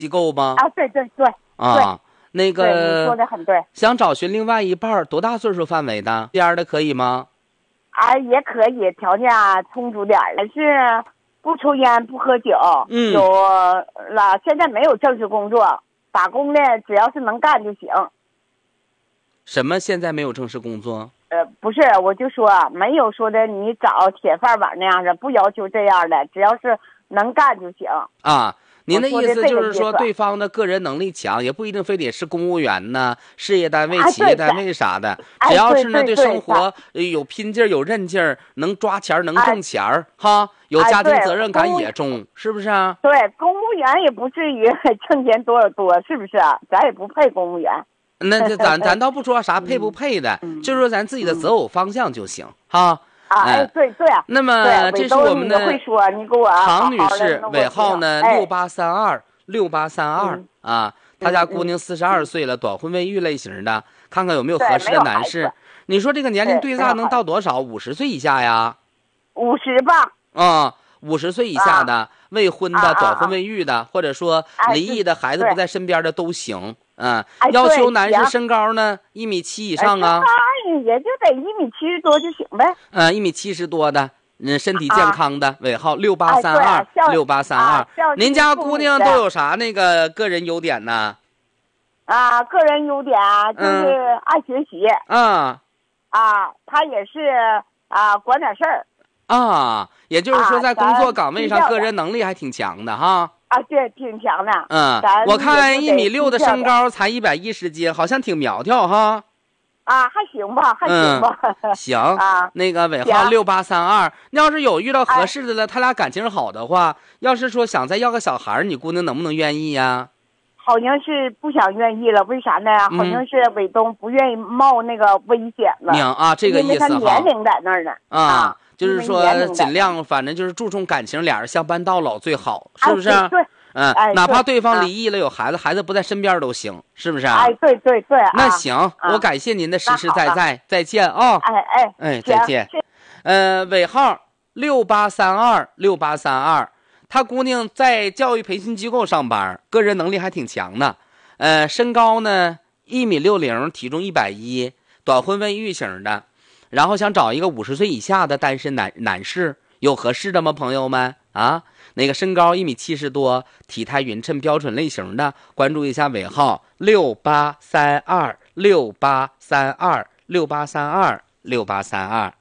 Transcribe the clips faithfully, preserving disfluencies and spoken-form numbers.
机构吗？ 啊，对对对。 啊，那个对，你说的很对。 想找寻另外一半，多大岁数范围的？这样的可以吗？ 啊，也可以，条件充足点的是不抽烟不喝酒， 嗯， 有了，现在没有正式工作，打工的只要是能干就行。 什么？现在没有正式工作？ 呃，不是，我就说没有说的你找铁饭碗那样的，不要求这样的，只要是能干就行。 啊，您的意思就是说，对对方的个人能力强，也不一定非得是公务员呢、事业单位、 啊、 企业单位啥的，只要是呢对生活有拼劲儿、有韧劲儿，能抓钱、能挣钱儿、哎、哈，有家庭责任感也重，是不是啊？ 对，公务员也不至于挣钱多少多，是不是啊？咱也不配公务员。 那这咱咱倒不说啥配不配的， 嗯、 就是说咱自己的择偶方向就行、嗯、哈。 啊，哎，对对啊。 那么这是我们的唐女士，尾号呢六八三二六八三二啊，她家姑娘四十二岁了，短婚未育类型的，看看有没有合适的男士。你说这个年龄对大能到多少？五十岁以下呀？ 五十吧。 啊，五十岁以下的、未婚的、短婚未育的，或者说离异的孩子不在身边的都行。嗯，要求男士身高呢一米七以上啊。 也就得一米七十多就行呗。 嗯，一米七十多的，嗯，身体健康的，尾号六八三二六八三二。您家姑娘都有啥那个个人优点呢？ 啊，个人优点就是爱学习。 嗯。 啊，她也是啊，管点事儿。 啊，也就是说在工作岗位上个人能力还挺强的哈。 啊，对，挺强的。 嗯，我看一米六的身高才一百一十斤，好像挺苗条哈。 啊，还行吧，还行吧。 嗯、行啊，那个尾号六八三二，要是有遇到合适的了，哎、他俩感情好的话，要是说想再要个小孩，你姑娘能不能愿意呀？ 好像是不想愿意了，为啥呢？嗯、好像是伟东不愿意冒那个危险了。 娘啊，这个意思哈。 因为他年龄在那儿呢。 啊。啊就是说，尽量反正就是注重感情，俩人相伴到老最好，是不是？ 哎、对。 嗯， 哎、 哪怕对方离异了，有孩子，孩子不在身边都行，是不是？ 哎，对对对。 那行， 啊、 我感谢您的实实在在，再见啊！ 哎哎哎，再见。呃，尾号六八三二六八三二，他姑娘在教育培训机构上班，个人能力还挺强的。呃，身高呢一米六零，体重一百一，短婚未育型的。然后想找一个五十岁以下的单身男男士，有合适的吗？朋友们啊，那个身高一米七十多，体态匀称，标准类型的，关注一下尾号六八三二六八三二六八三二六八三二。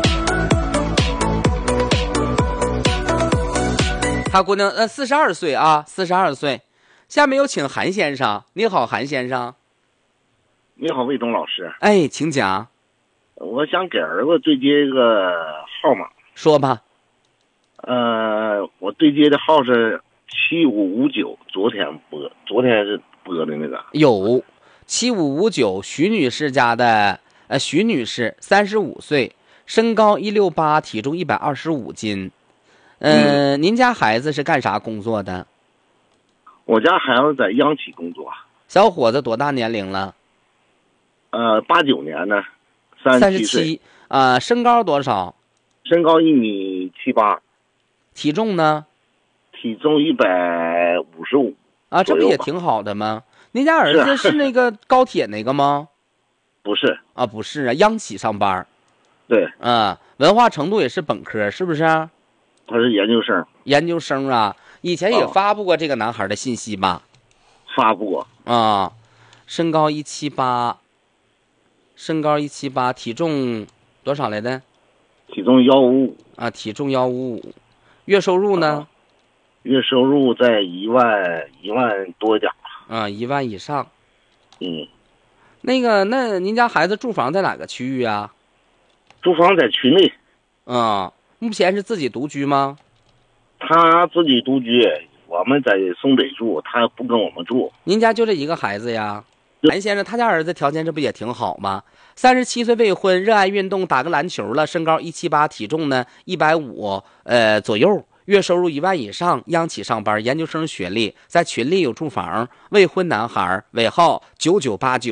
他姑娘呃四十二岁啊，四十二岁。下面有请韩先生，你好，韩先生。 你好，魏东老师。 哎，请讲。 我想给儿子对接一个号码。 说吧。 呃，我对接的号是七五五九，昨天播，昨天是播的那个。 有七五五九，徐女士家的，呃，徐女士，三十五岁，身高一六八，体重一百二十五斤。呃、嗯，您家孩子是干啥工作的？ 我家孩子在央企工作。 小伙子多大年龄了？ 呃，八九年的。 三十七啊，身高多少？ 身高一米七八， 体重呢？ 体重一百五十五啊，这不也挺好的吗？您家儿子是那个高铁那个吗？ 不是啊，不是啊，央企上班。 对， 啊，文化程度也是本科，是不是？ 他是研究生。 研究生啊，以前也发布过这个男孩的信息吧？ 发布过啊，身高一七八。身高一七八，体重多少来的？ 体重幺五五啊，体重幺五五，月收入呢？ 啊、月收入在一万一万多点啊，一万以上。 嗯， 那个，那您家孩子住房在哪个区域啊？ 住房在区内。 啊，目前是自己独居吗？ 他自己独居，我们在松北住，他不跟我们住。 您家就这一个孩子呀？韩先生他家儿子条件这不也挺好吗？三十七岁未婚，热爱运动，打个篮球了，身高一七八，体重呢一百五呃左右，月收入一万以上，央企上班，研究生学历，在群里有住房，未婚男孩，尾号九九八九。